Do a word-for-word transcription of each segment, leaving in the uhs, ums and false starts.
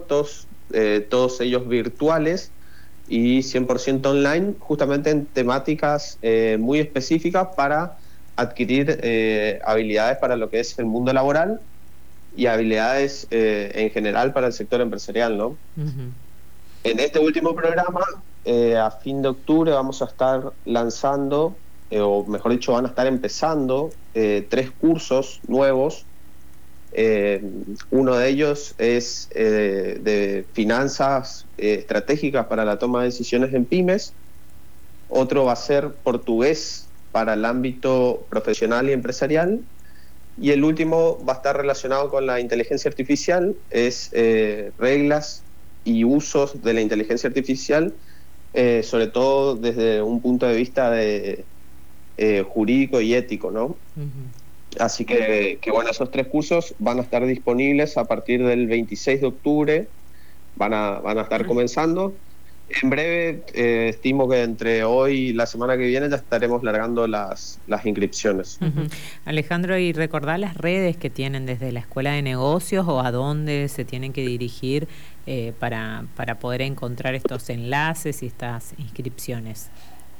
cortos, eh, todos ellos virtuales y cien por ciento online, justamente en temáticas eh, muy específicas para adquirir eh, habilidades para lo que es el mundo laboral y habilidades eh, en general para el sector empresarial, ¿no? Uh-huh. En este último programa, eh, a fin de octubre, vamos a estar lanzando, eh, o mejor dicho, van a estar empezando eh, tres cursos nuevos. Eh, uno de ellos es eh, de finanzas eh, estratégicas para la toma de decisiones en pymes. Otro va a ser portugués para el ámbito profesional y empresarial. Y el último va a estar relacionado con la inteligencia artificial, es eh, reglas y usos de la inteligencia artificial, eh, sobre todo desde un punto de vista de, eh, jurídico y ético, ¿no? Uh-huh. Así que, que, bueno, esos tres cursos van a estar disponibles a partir del veintiséis de octubre, van a, van a estar comenzando. En breve, eh, estimo que entre hoy y la semana que viene ya estaremos largando las, las inscripciones. Uh-huh. Alejandro, ¿y recordar las redes que tienen desde la Escuela de Negocios o a dónde se tienen que dirigir eh, para, para poder encontrar estos enlaces y estas inscripciones?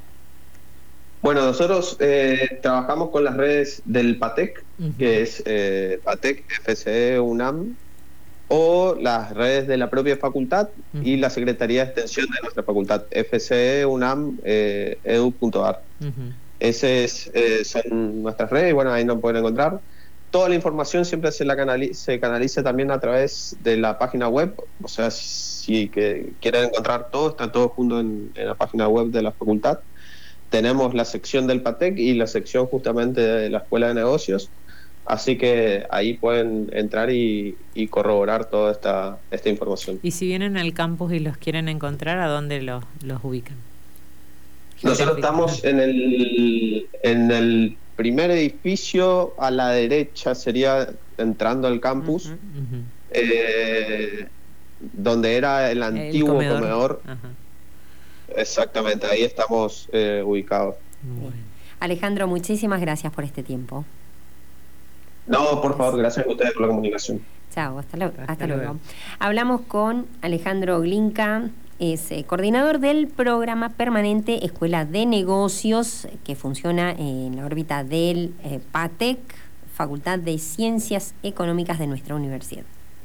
Bueno, nosotros eh, trabajamos con las redes del PATEC, uh-huh. que es eh, PATEC, F C E, UNAM, o las redes de la propia facultad uh-huh. y la Secretaría de Extensión de nuestra facultad, F C E, UNAM, eh, edu punto a r. Uh-huh. Esas eh, son nuestras redes, y bueno, ahí nos pueden encontrar. Toda la información siempre se, la canaliza, se canaliza también a través de la página web, o sea, si que quieren encontrar todo, está todo junto en, en la página web de la facultad. Tenemos la sección del PATEC y la sección justamente de la Escuela de Negocios, así que ahí pueden entrar y, y corroborar toda esta, esta información. Y si vienen al campus y los quieren encontrar, ¿a dónde los, los ubican? Nosotros estamos en el, en el primer edificio, a la derecha sería entrando al campus, uh-huh, uh-huh. Eh, donde era el antiguo el comedor. comedor. Uh-huh. Exactamente, ahí estamos eh, ubicados. Bueno. Alejandro, muchísimas gracias por este tiempo. No, por favor, gracias a ustedes por la comunicación. Chao, hasta, lo, hasta, hasta luego. luego. Hablamos con Alejandro Glinka, es eh, coordinador del programa permanente Escuela de Negocios, que funciona en la órbita del eh, PATEC, Facultad de Ciencias Económicas de nuestra universidad.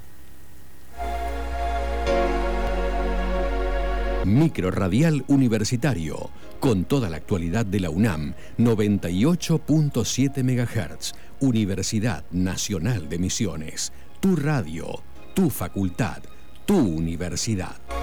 Microrradial Universitario, con toda la actualidad de la UNAM, noventa y ocho punto siete megahertz, Universidad Nacional de Misiones, tu radio, tu facultad, tu universidad.